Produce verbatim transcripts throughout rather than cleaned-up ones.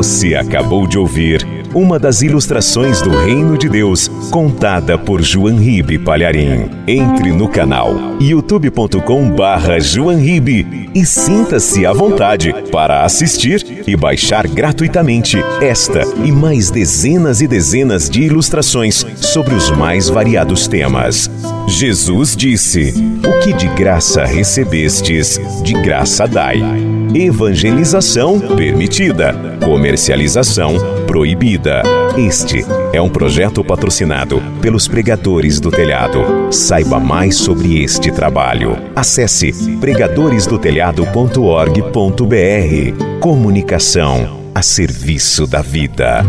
Você acabou de ouvir uma das ilustrações do Reino de Deus, contada por João Ribe Palharim. Entre no canal youtube ponto com barra João Ribe e sinta-se à vontade para assistir e baixar gratuitamente esta e mais dezenas e dezenas de ilustrações sobre os mais variados temas. Jesus disse: "O que de graça recebestes, de graça dai." Evangelização permitida, comercialização proibida. Este é um projeto patrocinado pelos Pregadores do Telhado. Saiba mais sobre este trabalho. Acesse pregadores do telhado ponto org ponto br. Comunicação a serviço da vida.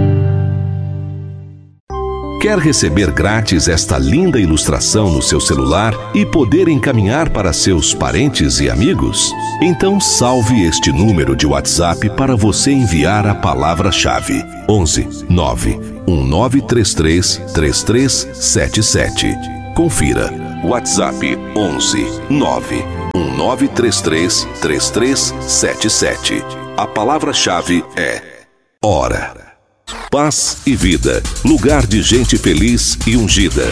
Quer receber grátis esta linda ilustração no seu celular e poder encaminhar para seus parentes e amigos? Então salve este número de WhatsApp para você enviar a palavra-chave onze nove um nove três três três três sete sete. Confira. WhatsApp onze nove um nove três três três três sete sete. A palavra-chave é Hora. Paz e vida, lugar de gente feliz e ungida.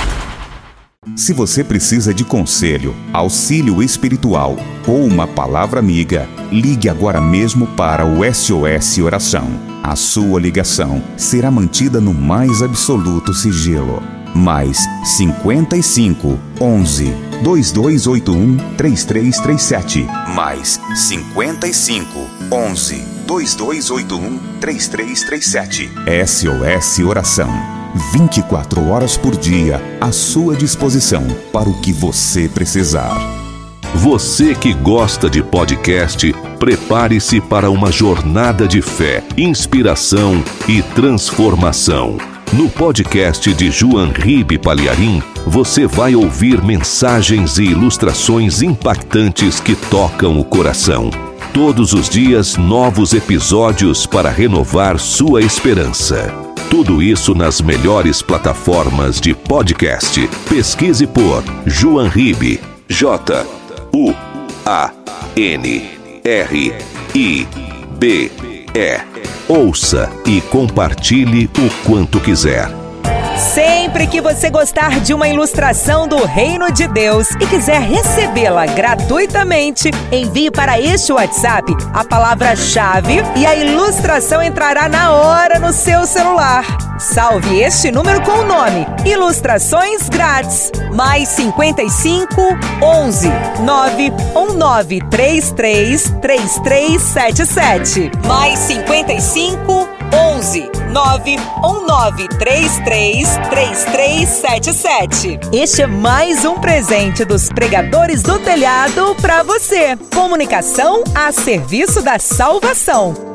Se você precisa de conselho, auxílio espiritual ou uma palavra amiga, ligue agora mesmo para o S O S Oração. A sua ligação será mantida no mais absoluto sigilo. Mais cinquenta e cinco, onze, dois dois oito um, três três três sete. Mais cinquenta e cinco, onze, dois dois oito um, três três três sete. S O S Oração. vinte e quatro horas por dia à sua disposição para o que você precisar. Você que gosta de podcast, prepare-se para uma jornada de fé, inspiração e transformação. No podcast de João Ribe Palharim, você vai ouvir mensagens e ilustrações impactantes que tocam o coração. Todos os dias, novos episódios para renovar sua esperança. Tudo isso nas melhores plataformas de podcast. Pesquise por João Ribe. J U A N R I B E. Ouça e compartilhe o quanto quiser. Sempre que você gostar de uma ilustração do Reino de Deus e quiser recebê-la gratuitamente, envie para este WhatsApp a palavra-chave e a ilustração entrará na hora no seu celular. Salve este número com o nome Ilustrações Grátis. Mais cinquenta e cinco, onze, nove um nove três três três três sete sete. Mais cinquenta e cinco, onze, nove um nove três três três três sete sete. Este é mais um presente dos Pregadores do Telhado para você. Comunicação a serviço da salvação.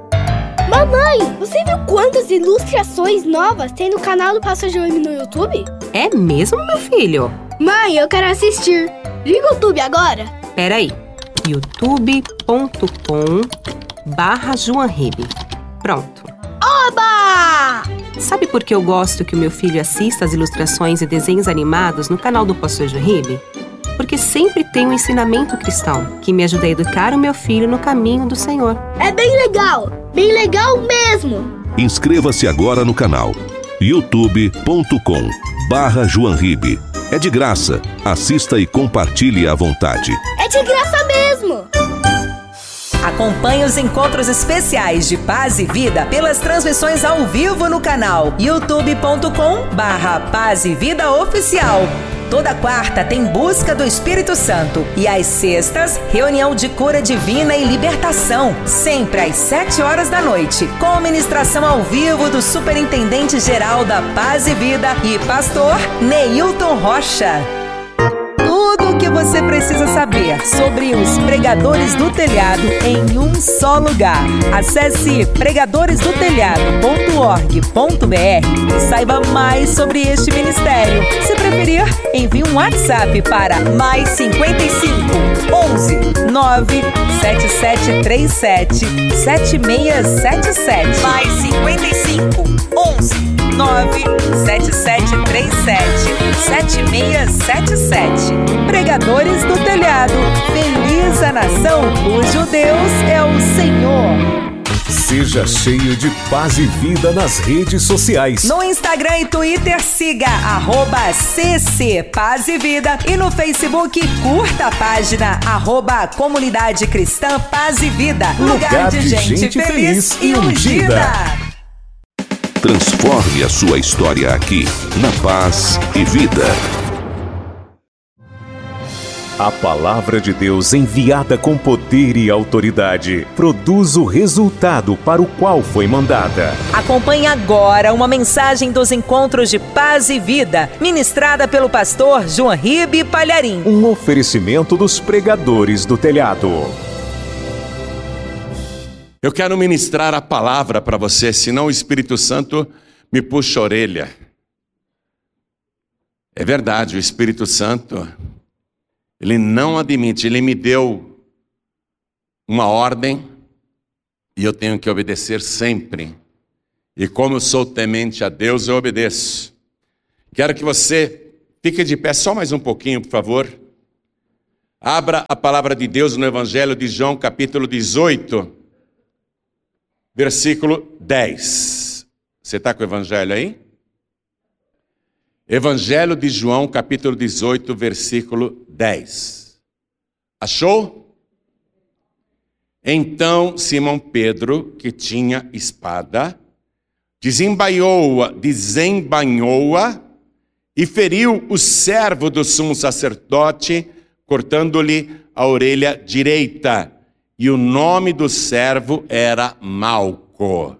Mamãe, você viu quantas ilustrações novas tem no canal do Pastor João no YouTube? É mesmo, meu filho? Mãe, eu quero assistir. Liga o YouTube agora. Peraí. youtube ponto com barra João Ribe. Pronto. Oba! Sabe por que eu gosto que o meu filho assista as ilustrações e desenhos animados no canal do Pastor João Ribe? Porque sempre tem um ensinamento cristão que me ajuda a educar o meu filho no caminho do Senhor. É bem legal, bem legal mesmo. Inscreva-se agora no canal youtube ponto com barra João Ribe. É de graça. Assista e compartilhe à vontade. É de graça mesmo. Acompanhe os encontros especiais de Paz e Vida pelas transmissões ao vivo no canal youtube ponto com barra Paz e Vida Oficial. Toda quarta tem Busca do Espírito Santo e às sextas, reunião de cura divina e libertação, sempre às sete horas da noite, com ministração ao vivo do Superintendente Geral da Paz e Vida e pastor Neilton Rocha. Tudo o que você precisa saber sobre os Pregadores do Telhado em um só lugar. Acesse pregadores do telhado ponto org ponto br e saiba mais sobre este ministério. Se preferir, envie um WhatsApp para mais cinquenta e cinco, onze, nove sete sete três sete sete seis sete sete. Mais cinquenta e cinco, onze, nove sete sete três sete sete seis sete sete. Pregadores do Telhado, feliz a nação cujo Deus é o Senhor. Seja cheio de paz e vida nas redes sociais. No Instagram e Twitter, siga arroba C C Paz e Vida. E no Facebook, curta a página arroba Comunidade Cristã Paz e Vida. Lugar, Lugar de, de gente, gente feliz, feliz e ungida. Transforme a sua história aqui, na Paz e Vida. A palavra de Deus, enviada com poder e autoridade, produz o resultado para o qual foi mandada. Acompanhe agora uma mensagem dos Encontros de Paz e Vida, ministrada pelo pastor João Ribe Palharim. Um oferecimento dos pregadores do telhado. Eu quero ministrar a palavra para você, senão o Espírito Santo me puxa a orelha. É verdade, o Espírito Santo, ele não admite, ele me deu uma ordem e eu tenho que obedecer sempre. E como eu sou temente a Deus, eu obedeço. Quero que você fique de pé só mais um pouquinho, por favor. Abra a palavra de Deus no Evangelho de João, capítulo dezoito, versículo dez. Você está com o Evangelho aí? Evangelho de João, capítulo dezoito, versículo dez. Achou? Então Simão Pedro, que tinha espada, desembainhou-a, desembainhou-a e feriu o servo do sumo sacerdote, cortando-lhe a orelha direita. E o nome do servo era Malco.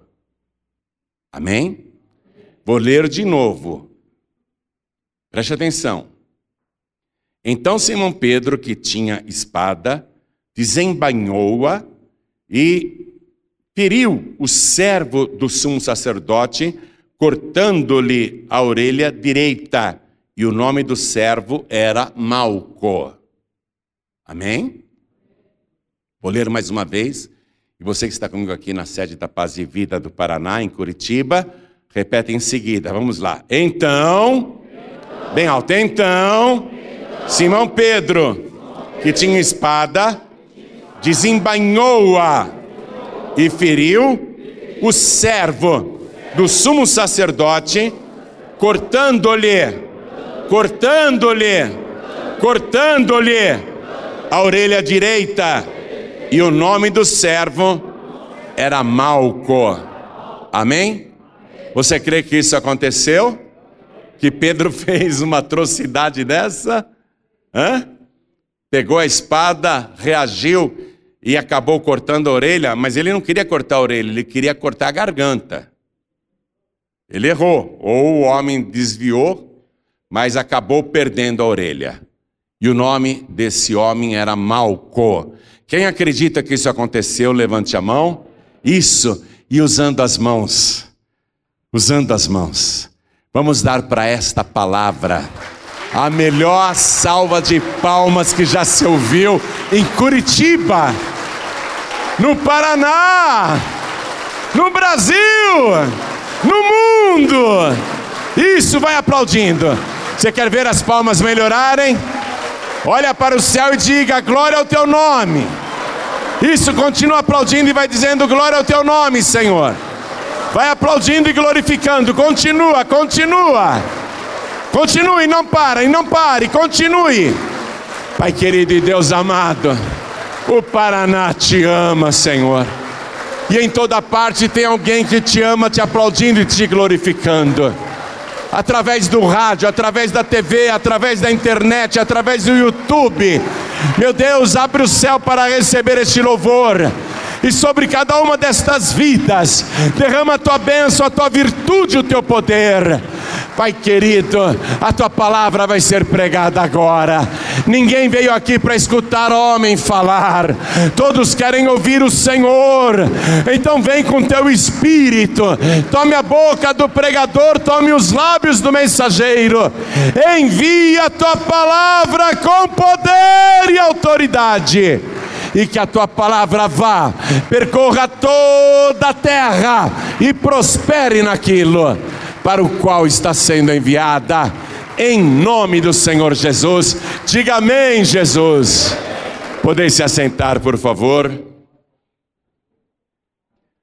Amém? Vou ler de novo. Preste atenção. Então Simão Pedro, que tinha espada, desembainhou-a e feriu o servo do sumo sacerdote, cortando-lhe a orelha direita. E o nome do servo era Malco. Amém? Vou ler mais uma vez. E você que está comigo aqui na sede da Paz e Vida do Paraná, em Curitiba, repete em seguida. Vamos lá. Então... Bem alto. Então, Simão Pedro, que tinha espada, desembainhou-a e feriu o servo do sumo sacerdote, cortando-lhe, cortando-lhe, cortando-lhe a orelha direita. E o nome do servo era Malco. Amém? Você crê que isso aconteceu? Que Pedro fez uma atrocidade dessa? Hã? Pegou a espada, reagiu e acabou cortando a orelha, mas ele não queria cortar a orelha, ele queria cortar a garganta. Ele errou, ou o homem desviou, mas acabou perdendo a orelha. E o nome desse homem era Malco. Quem acredita que isso aconteceu, levante a mão. Isso, e usando as mãos, usando as mãos. Vamos dar para esta palavra a melhor salva de palmas que já se ouviu em Curitiba, no Paraná, no Brasil, no mundo. Isso, vai aplaudindo. Você quer ver as palmas melhorarem? Olha para o céu e diga: glória ao teu nome. Isso, continua aplaudindo e vai dizendo: glória ao teu nome, Senhor. Vai aplaudindo e glorificando. Continua, continua. Continue, não para, e não pare, continue. Pai querido e Deus amado, o Paraná te ama, Senhor. E em toda parte tem alguém que te ama, te aplaudindo e te glorificando. Através do rádio, através da T V, através da internet, através do YouTube. Meu Deus, abre o céu para receber este louvor. E sobre cada uma destas vidas, derrama a tua bênção, a tua virtude, o teu poder. Pai querido, a tua palavra vai ser pregada agora. Ninguém veio aqui para escutar homem falar. Todos querem ouvir o Senhor. Então vem com teu espírito. Tome a boca do pregador, tome os lábios do mensageiro. Envia a tua palavra com poder e autoridade. E que a tua palavra vá, percorra toda a terra e prospere naquilo para o qual está sendo enviada, em nome do Senhor Jesus. Diga amém, Jesus. Podem se assentar, por favor.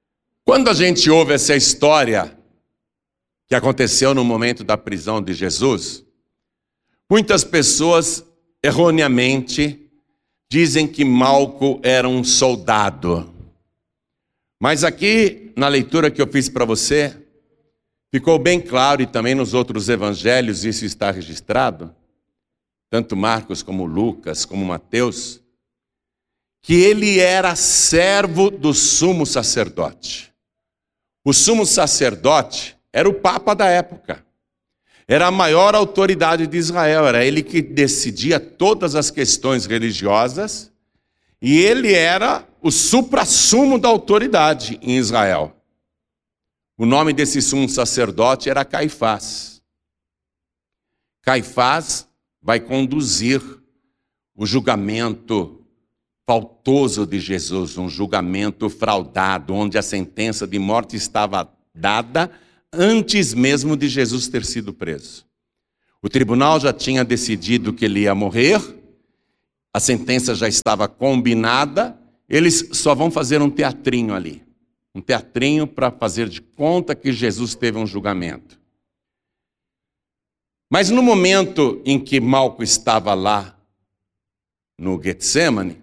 Quando a gente ouve essa história que aconteceu no momento da prisão de Jesus, muitas pessoas erroneamente dizem que Malco era um soldado. Mas aqui, na leitura que eu fiz para você, ficou bem claro, e também nos outros evangelhos isso está registrado, tanto Marcos como Lucas, como Mateus, que ele era servo do sumo sacerdote. O sumo sacerdote era o papa da época. Era a maior autoridade de Israel, era ele que decidia todas as questões religiosas, e ele era o suprassumo da autoridade em Israel. O nome desse sumo sacerdote era Caifás. Caifás vai conduzir o julgamento faltoso de Jesus, um julgamento fraudado, onde a sentença de morte estava dada antes mesmo de Jesus ter sido preso. O tribunal já tinha decidido que ele ia morrer, a sentença já estava combinada, eles só vão fazer um teatrinho ali. Um teatrinho para fazer de conta que Jesus teve um julgamento. Mas no momento em que Malco estava lá no Getsemane,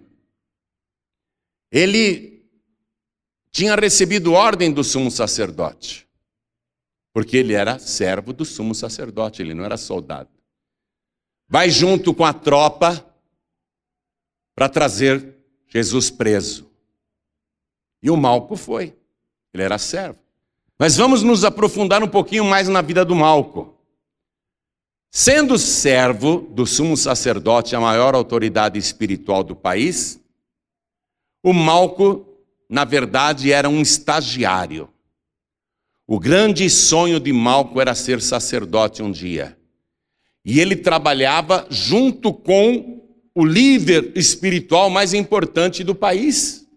ele tinha recebido ordem do sumo sacerdote, porque ele era servo do sumo sacerdote, ele não era soldado. Vai junto com a tropa para trazer Jesus preso. E o Malco foi, ele era servo. Mas vamos nos aprofundar um pouquinho mais na vida do Malco. Sendo servo do sumo sacerdote, a maior autoridade espiritual do país, o Malco, na verdade, era um estagiário. O grande sonho de Malco era ser sacerdote um dia. E ele trabalhava junto com o líder espiritual mais importante do país.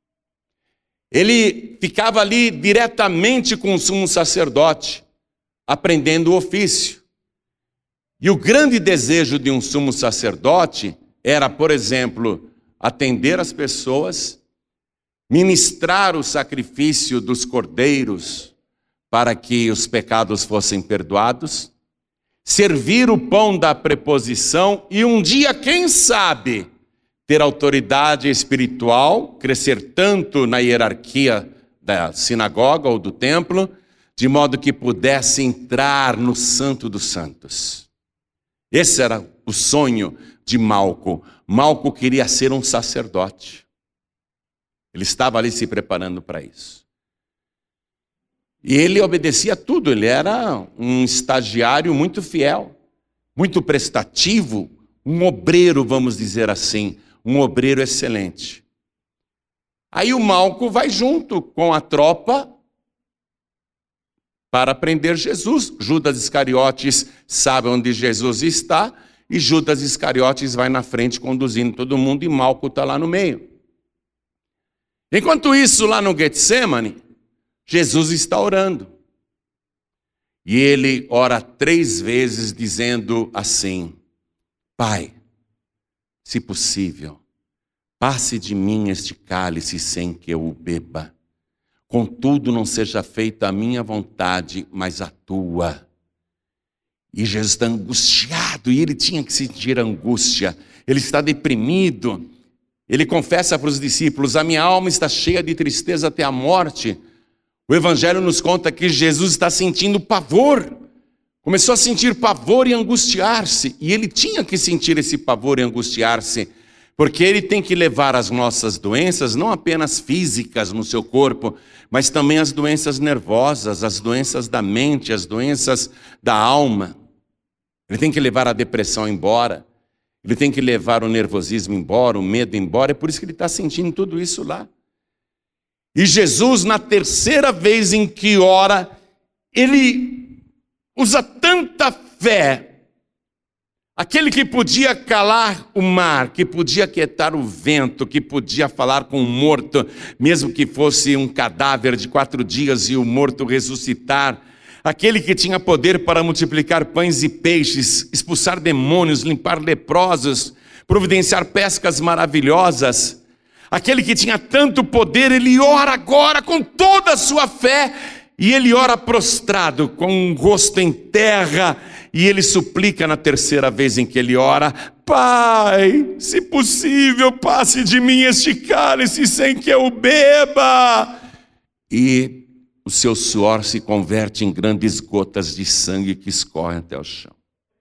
Ele ficava ali diretamente com o sumo sacerdote, aprendendo o ofício. E o grande desejo de um sumo sacerdote era, por exemplo, atender as pessoas, ministrar o sacrifício dos cordeiros para que os pecados fossem perdoados, servir o pão da preposição e um dia, quem sabe, ter autoridade espiritual, crescer tanto na hierarquia da sinagoga ou do templo, de modo que pudesse entrar no Santo dos Santos. Esse era o sonho de Malco. Malco queria ser um sacerdote. Ele estava ali se preparando para isso. E ele obedecia tudo, ele era um estagiário muito fiel, muito prestativo, um obreiro, vamos dizer assim, um obreiro excelente. Aí o Malco vai junto com a tropa para prender Jesus. Judas Iscariotes sabe onde Jesus está, e Judas Iscariotes vai na frente conduzindo todo mundo, e Malco está lá no meio. Enquanto isso, lá no Getsemane, Jesus está orando. E ele ora três vezes dizendo assim: Pai, se possível, passe de mim este cálice sem que eu o beba. Contudo, não seja feita a minha vontade, mas a tua. E Jesus está angustiado, e ele tinha que sentir angústia. Ele está deprimido. Ele confessa para os discípulos: a minha alma está cheia de tristeza até a morte. O Evangelho nos conta que Jesus está sentindo pavor. Começou a sentir pavor e angustiar-se. E ele tinha que sentir esse pavor e angustiar-se, porque ele tem que levar as nossas doenças, não apenas físicas no seu corpo, mas também as doenças nervosas, as doenças da mente, as doenças da alma. Ele tem que levar a depressão embora. Ele tem que levar o nervosismo embora, o medo embora. É por isso que ele está sentindo tudo isso lá. E Jesus, na terceira vez em que ora, ele usa tanta fé. Aquele que podia calar o mar, que podia quietar o vento, que podia falar com o morto, mesmo que fosse um cadáver de quatro dias e o morto ressuscitar. Aquele que tinha poder para multiplicar pães e peixes, expulsar demônios, limpar leprosos, providenciar pescas maravilhosas. aquele que tinha tanto poder, ele ora agora com toda a sua fé, e ele ora prostrado, com o rosto em terra, e ele suplica na terceira vez em que ele ora: Pai, se possível, passe de mim este cálice sem que eu beba. E o seu suor se converte em grandes gotas de sangue que escorrem até o chão.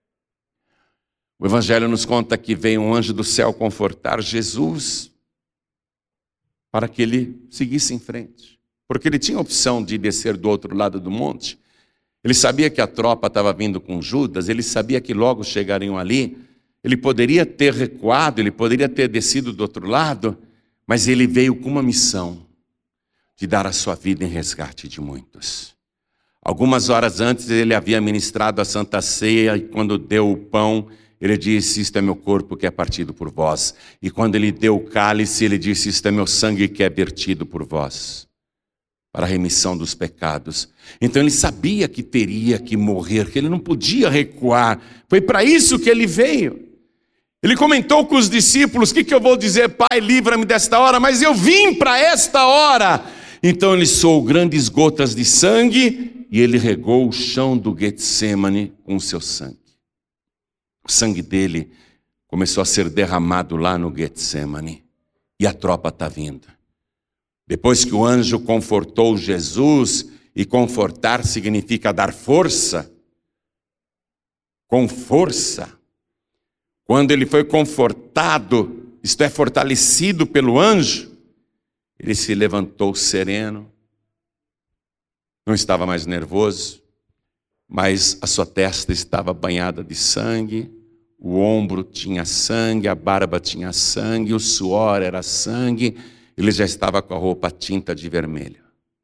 O Evangelho nos conta que veio um anjo do céu confortar Jesus para que ele seguisse em frente, porque ele tinha a opção de descer do outro lado do monte. Ele sabia que a tropa estava vindo com Judas, ele sabia que logo chegariam ali. Ele poderia ter recuado, ele poderia ter descido do outro lado, mas ele veio com uma missão de dar a sua vida em resgate de muitos. Algumas horas antes ele havia ministrado a Santa Ceia, e quando deu o pão, ele disse: isto é meu corpo que é partido por vós. E quando ele deu o cálice, ele disse: isto é meu sangue que é vertido por vós, para a remissão dos pecados. Então ele sabia que teria que morrer, que ele não podia recuar. Foi para isso que ele veio. Ele comentou com os discípulos: o que, que eu vou dizer? Pai, livra-me desta hora, mas eu vim para esta hora. Então ele soou grandes gotas de sangue, e ele regou o chão do Getsemane com o seu sangue. O sangue dele começou a ser derramado lá no Getsemane, e a tropa está vindo. Depois que o anjo confortou Jesus, e confortar significa dar força, com força. Quando ele foi confortado, isto é, fortalecido pelo anjo, ele se levantou sereno, não estava mais nervoso, mas a sua testa estava banhada de sangue, o ombro tinha sangue, a barba tinha sangue, o suor era sangue, ele já estava com a roupa tinta de vermelho.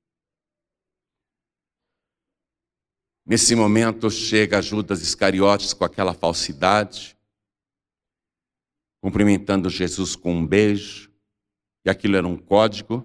Nesse momento chega Judas Iscariotes com aquela falsidade, cumprimentando Jesus com um beijo, e aquilo era um código,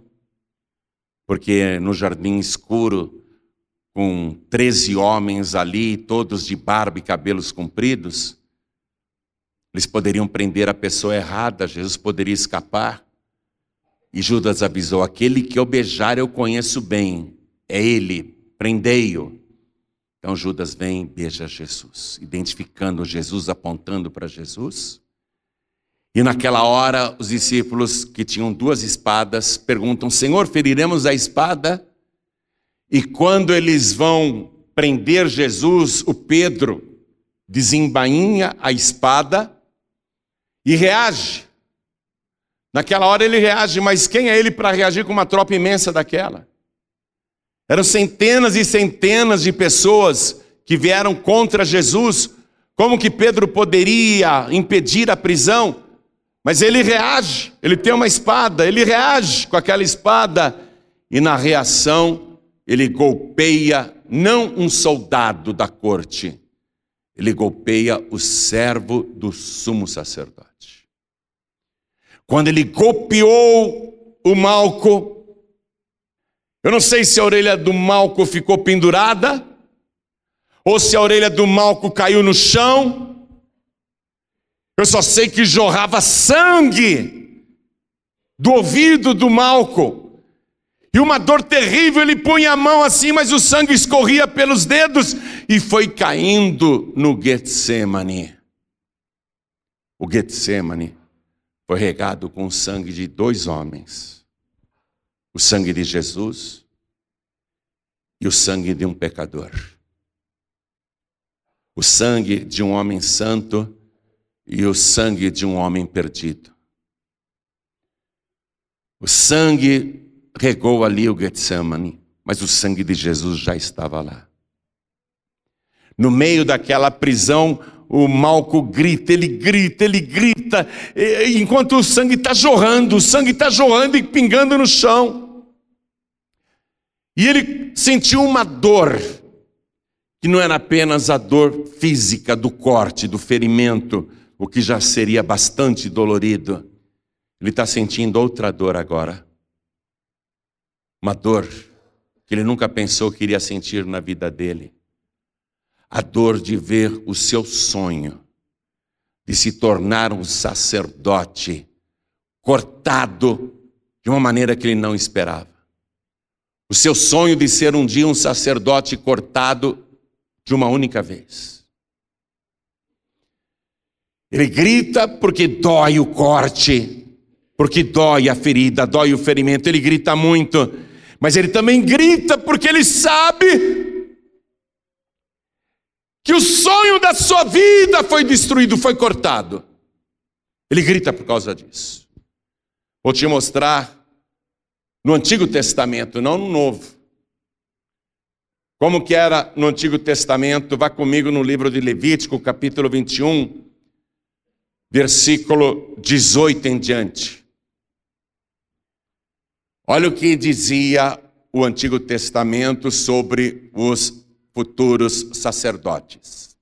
porque no jardim escuro, com treze homens ali, todos de barba e cabelos compridos, eles poderiam prender a pessoa errada, Jesus poderia escapar. E Judas avisou: aquele que eu beijar eu conheço bem, é ele, prendei-o. Então Judas vem e beija Jesus, identificando Jesus, apontando para Jesus. E naquela hora, os discípulos que tinham duas espadas perguntam: Senhor, feriremos a espada? E quando eles vão prender Jesus, o Pedro desembainha a espada e reage. Naquela hora ele reage, mas quem é ele para reagir com uma tropa imensa daquela? Eram centenas e centenas de pessoas que vieram contra Jesus. Como que Pedro poderia impedir a prisão? Mas ele reage, ele tem uma espada, ele reage com aquela espada, e na reação ele golpeia não um soldado da corte, ele golpeia o servo do sumo sacerdote. Quando ele golpeou o Malco, eu não sei se a orelha do Malco ficou pendurada, ou se a orelha do Malco caiu no chão. Eu só sei que jorrava sangue do ouvido do Malco. E uma dor terrível, ele punha a mão assim, mas o sangue escorria pelos dedos e foi caindo no Getsemane. O Getsemane foi regado com o sangue de dois homens. O sangue de Jesus e o sangue de um pecador. O sangue de um homem santo e o sangue de um homem perdido. O sangue regou ali o Getsemane, mas o sangue de Jesus já estava lá. No meio daquela prisão, o Malco grita, ele grita, ele grita, enquanto o sangue está jorrando, o sangue está jorrando e pingando no chão. E ele sentiu uma dor, que não era apenas a dor física do corte, do ferimento, o que já seria bastante dolorido. Ele está sentindo outra dor agora. Uma dor que ele nunca pensou que iria sentir na vida dele. A dor de ver o seu sonho de se tornar um sacerdote cortado de uma maneira que ele não esperava. O seu sonho de ser um dia um sacerdote cortado de uma única vez. Ele grita porque dói o corte, porque dói a ferida, dói o ferimento. Ele grita muito, mas ele também grita porque ele sabe que o sonho da sua vida foi destruído, foi cortado. Ele grita por causa disso. Vou te mostrar no Antigo Testamento, não no Novo. Como que era no Antigo Testamento? Vá comigo no livro de Levítico, capítulo vinte e um, versículo dezoito em diante. Olha o que dizia o Antigo Testamento sobre os futuros sacerdotes.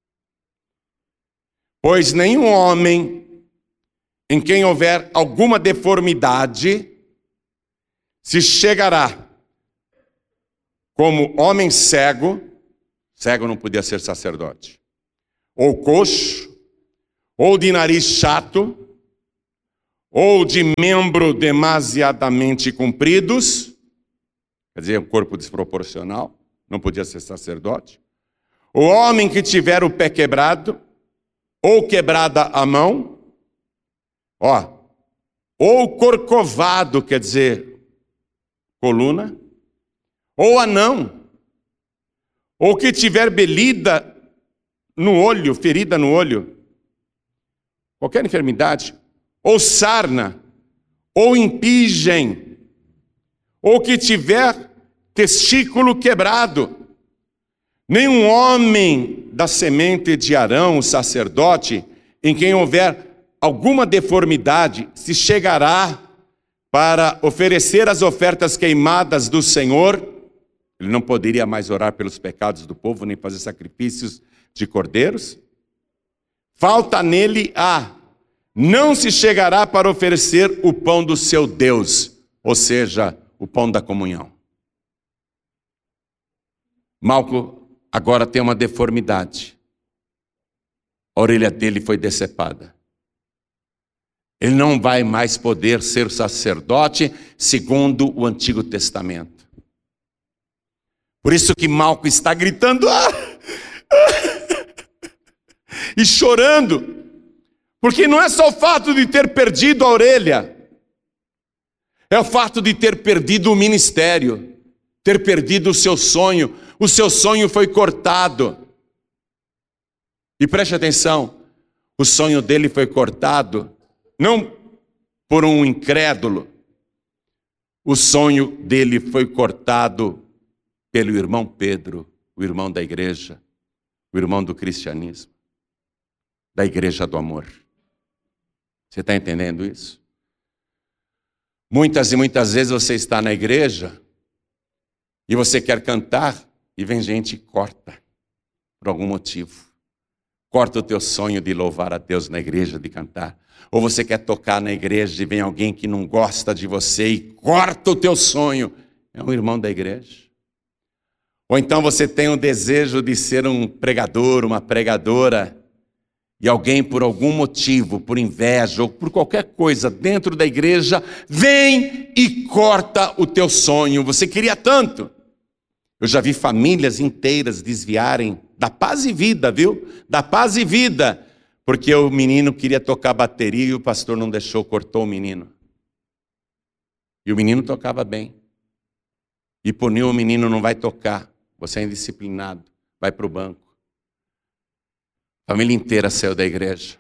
Pois nenhum homem em quem houver alguma deformidade se chegará como homem cego, cego não podia ser sacerdote, ou coxo, ou de nariz chato, ou de membro demasiadamente compridos, quer dizer, um corpo desproporcional, não podia ser sacerdote. O homem que tiver o pé quebrado, ou quebrada a mão, ó, ou corcovado, quer dizer, coluna, ou anão, ou que tiver belida no olho, ferida no olho, qualquer enfermidade, ou sarna, ou impingem, ou que tiver testículo quebrado. Nenhum homem da semente de Arão, o sacerdote, em quem houver alguma deformidade, se chegará para oferecer as ofertas queimadas do Senhor. Ele não poderia mais orar pelos pecados do povo, nem fazer sacrifícios de cordeiros. Falta nele a, não se chegará para oferecer o pão do seu Deus, ou seja, o pão da comunhão. Malco agora tem uma deformidade. A orelha dele foi decepada. Ele não vai mais poder ser sacerdote segundo o Antigo Testamento. Por isso que Malco está gritando ah, ah, e chorando, porque não é só o fato de ter perdido a orelha, é o fato de ter perdido o ministério, ter perdido o seu sonho. O seu sonho foi cortado. E preste atenção, o sonho dele foi cortado não por um incrédulo, o sonho dele foi cortado pelo irmão Pedro, o irmão da igreja, o irmão do cristianismo, da igreja do amor. Você está entendendo isso? Muitas e muitas vezes você está na igreja e você quer cantar e vem gente e corta por algum motivo. Corta o teu sonho de louvar a Deus na igreja, de cantar. Ou você quer tocar na igreja e vem alguém que não gosta de você e corta o teu sonho. É um irmão da igreja. Ou então você tem o desejo de ser um pregador, uma pregadora, e alguém por algum motivo, por inveja ou por qualquer coisa dentro da igreja, vem e corta o teu sonho. Você queria tanto. Eu já vi famílias inteiras desviarem da paz e vida, viu? Da paz e vida. Porque o menino queria tocar bateria e o pastor não deixou, cortou o menino. E o menino tocava bem. E puniu o menino, não vai tocar. Você é indisciplinado, vai para o banco. A família inteira saiu da igreja.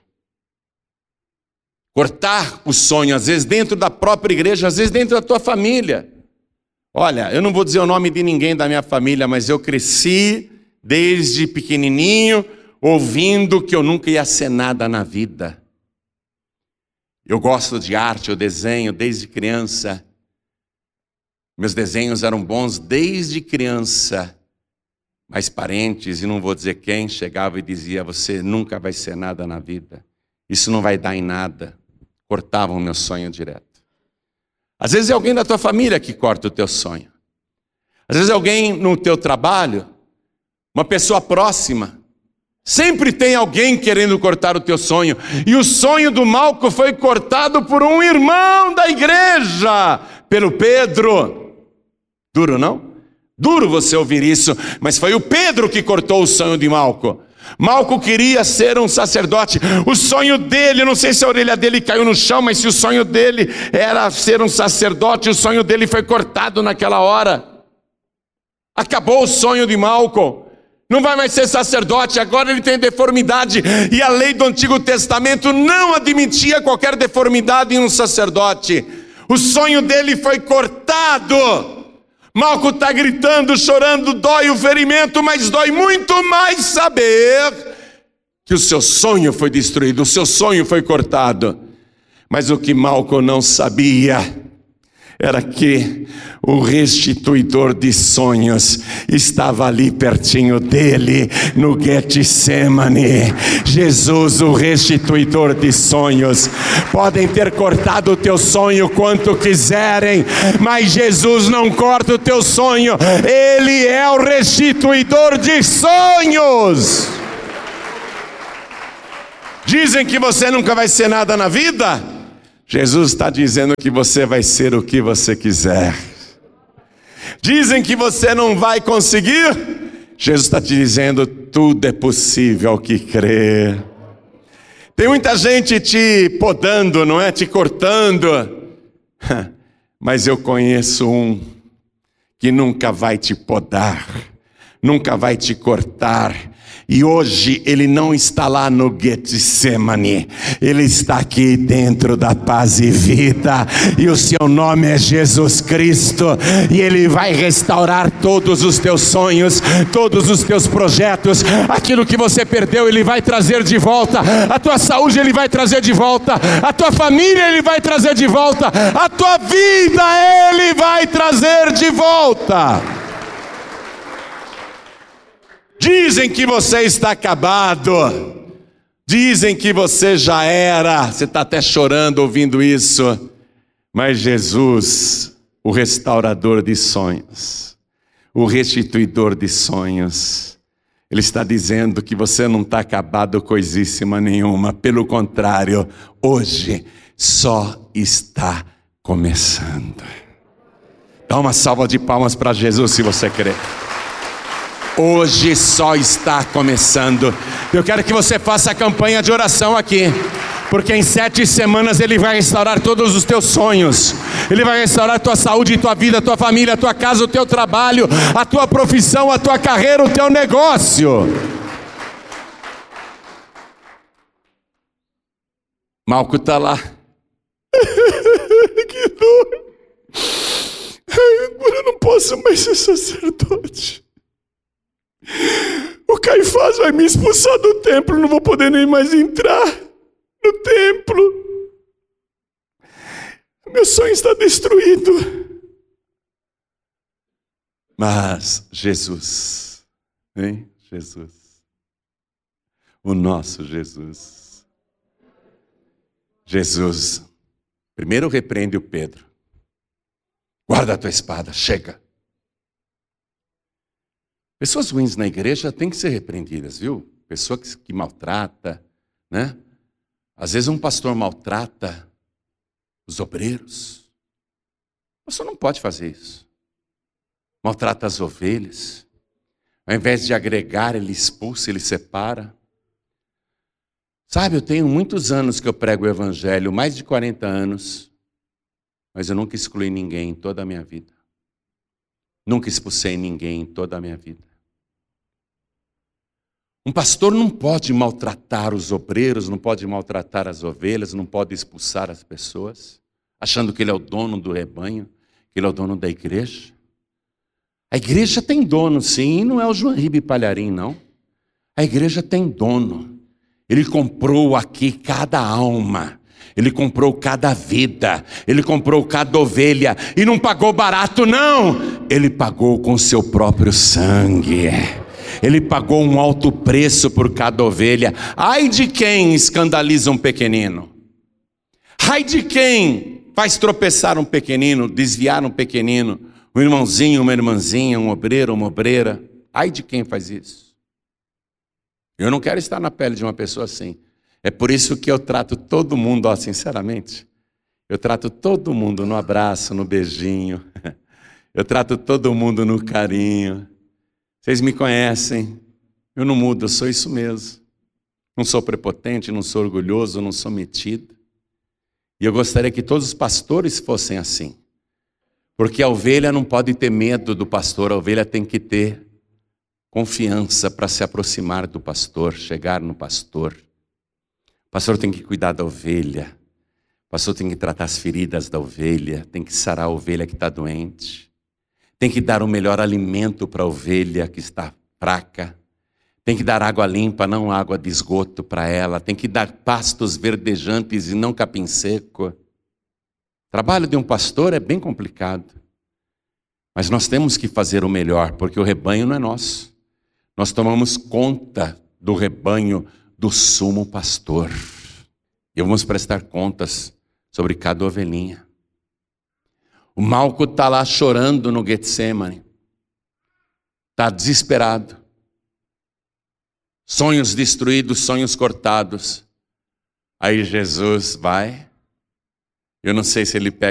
Cortar o sonho, às vezes dentro da própria igreja, às vezes dentro da tua família. Olha, eu não vou dizer o nome de ninguém da minha família, mas eu cresci desde pequenininho, ouvindo que eu nunca ia ser nada na vida. Eu gosto de arte, eu desenho desde criança. Meus desenhos eram bons desde criança. Mas parentes, e não vou dizer quem, chegava e dizia, você nunca vai ser nada na vida. Isso não vai dar em nada. Cortavam o meu sonho direto. Às vezes é alguém da tua família que corta o teu sonho. Às vezes é alguém no teu trabalho, uma pessoa próxima, Sempre tem alguém querendo cortar o teu sonho. E o sonho do Malco foi cortado por um irmão da igreja, pelo Pedro. Duro, não? Duro você ouvir isso, mas foi o Pedro que cortou o sonho de Malco. Malco queria ser um sacerdote. O sonho dele, eu não sei se a orelha dele caiu no chão, mas se o sonho dele era ser um sacerdote, o sonho dele foi cortado naquela hora. Acabou o sonho de Malco. Não vai mais ser sacerdote, agora ele tem deformidade. E a lei do Antigo Testamento não admitia qualquer deformidade em um sacerdote. O sonho dele foi cortado. Malco está gritando, chorando, dói o ferimento, mas dói muito mais saber que o seu sonho foi destruído, o seu sonho foi cortado. Mas o que Malco não sabia era que o restituidor de sonhos estava ali pertinho dele, no Getsemane. Jesus, o restituidor de sonhos. Podem ter cortado o teu sonho quanto quiserem, mas Jesus não corta o teu sonho. Ele é o restituidor de sonhos. Dizem que você nunca vai ser nada na vida. Jesus está dizendo que você vai ser o que você quiser. Dizem que você não vai conseguir. Jesus está te dizendo, tudo é possível ao que crer. Tem muita gente te podando, não é? Te cortando. Mas eu conheço um que nunca vai te podar, nunca vai te cortar. E hoje ele não está lá no Getsemane, ele está aqui dentro da Paz e Vida, e o seu nome é Jesus Cristo, e ele vai restaurar todos os teus sonhos, todos os teus projetos. Aquilo que você perdeu ele vai trazer de volta, a tua saúde ele vai trazer de volta, a tua família ele vai trazer de volta, a tua vida ele vai trazer de volta. Dizem que você está acabado, dizem que você já era, você está até chorando ouvindo isso, mas Jesus, o restaurador de sonhos, o restituidor de sonhos, ele está dizendo que você não está acabado coisíssima nenhuma, pelo contrário, hoje só está começando. Dá uma salva de palmas para Jesus se você crê. Hoje só está começando. Eu quero que você faça a campanha de oração aqui, porque em sete semanas ele vai restaurar todos os teus sonhos. Ele vai restaurar a tua saúde, a tua vida, a tua família, a tua casa, o teu trabalho, a tua profissão, a tua carreira, o teu negócio. Malco está lá. Que dor. Agora eu não posso mais ser sacerdote. O Caifás vai me expulsar do templo, não vou poder nem mais entrar no templo. Meu sonho está destruído. Mas Jesus, hein? Jesus, o nosso Jesus, Jesus, primeiro repreende o Pedro. Guarda a tua espada, chega. Pessoas ruins na igreja têm que ser repreendidas, viu? Pessoa que, que maltrata, né? Às vezes um pastor maltrata os obreiros. O pastor não pode fazer isso. Maltrata as ovelhas. Ao invés de agregar, ele expulsa, ele separa. Sabe, eu tenho muitos anos que eu prego o evangelho, mais de quarenta anos, mas eu nunca excluí ninguém em toda a minha vida. Nunca expulsei ninguém em toda a minha vida. Um pastor não pode maltratar os obreiros, não pode maltratar as ovelhas, não pode expulsar as pessoas, achando que ele é o dono do rebanho, que ele é o dono da igreja. A igreja tem dono, sim, e não é o João Ribe Palharim, não. A igreja tem dono. Ele comprou aqui cada alma, ele comprou cada vida, ele comprou cada ovelha, e não pagou barato, não. Ele pagou com seu próprio sangue. Ele pagou um alto preço por cada ovelha. Ai de quem escandaliza um pequenino. Ai de quem faz tropeçar um pequenino, desviar um pequenino, um irmãozinho, uma irmãzinha, um obreiro, uma obreira. Ai de quem faz isso. Eu não quero estar na pele de uma pessoa assim. É por isso que eu trato todo mundo, ó, sinceramente, eu trato todo mundo no abraço, no beijinho. Eu trato todo mundo no carinho. Vocês me conhecem. Eu não mudo, eu sou isso mesmo. Não sou prepotente, não sou orgulhoso, não sou metido. E eu gostaria que todos os pastores fossem assim. Porque a ovelha não pode ter medo do pastor, a ovelha tem que ter confiança para se aproximar do pastor, chegar no pastor. O pastor tem que cuidar da ovelha. O pastor tem que tratar as feridas da ovelha, tem que sarar a ovelha que está doente. Tem que dar o melhor alimento para a ovelha que está fraca. Tem que dar água limpa, não água de esgoto para ela. Tem que dar pastos verdejantes e não capim seco. O trabalho de um pastor é bem complicado. Mas nós temos que fazer o melhor, porque o rebanho não é nosso. Nós tomamos conta do rebanho do sumo pastor. E vamos prestar contas sobre cada ovelhinha. O Malco está lá chorando no Getsemane. Está desesperado. Sonhos destruídos, sonhos cortados. Aí Jesus vai. Eu não sei se ele pega